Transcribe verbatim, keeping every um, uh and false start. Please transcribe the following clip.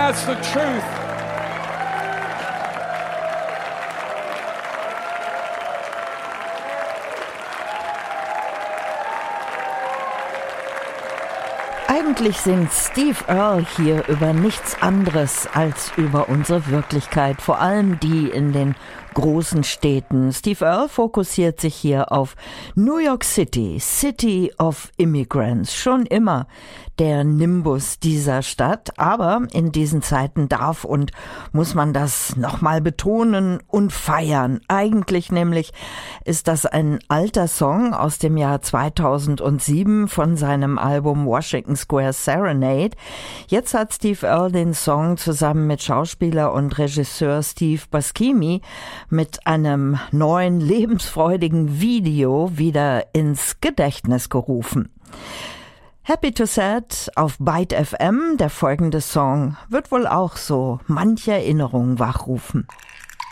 that's the truth. Eigentlich singt Steve Earle hier über nichts anderes als über unsere Wirklichkeit, vor allem die in den großen Städten. Steve Earle fokussiert sich hier auf New York City, City of Immigrants, schon immer der Nimbus dieser Stadt, aber in diesen Zeiten darf und muss man das nochmal betonen und feiern. Eigentlich nämlich ist das ein alter Song aus dem Jahr zweitausendsieben von seinem Album Washington Square Serenade. Jetzt hat Steve Earle den Song zusammen mit Schauspieler und Regisseur Steve Buscemi mit einem neuen, lebensfreudigen Video wieder ins Gedächtnis gerufen. Happy to Sad auf Byte F M, der folgende Song wird wohl auch so manche Erinnerungen wachrufen.